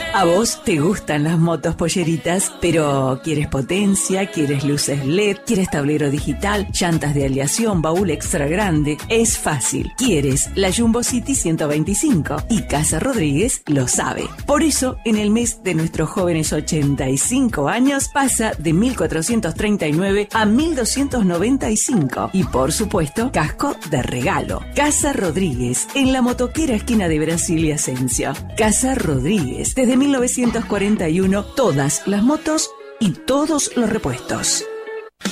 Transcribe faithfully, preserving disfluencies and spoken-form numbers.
A vos te gustan las motos polleritas, pero ¿quieres potencia? ¿Quieres luces L E D? ¿Quieres tablero digital? ¿Llantas de aleación? ¿Baúl extra grande? Es fácil. ¿Quieres la Jumbo City ciento veinticinco? Y Casa Rodríguez lo sabe. Por eso, en el mes de nuestros jóvenes ochenta y cinco años, pasa de mil cuatrocientos treinta y nueve a mil doscientos noventa y cinco. Y por supuesto, casco de regalo. Casa Rodríguez, en la motoquera esquina de Brasil y Asensio. Casa Rodríguez, desde mil novecientos cuarenta y uno, todas las motos y todos los repuestos.